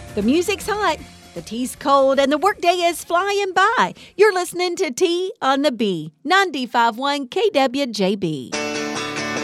The music's hot, the tea's cold, and the workday is flying by. You're listening to Tea on the B, 95.1 KWJB.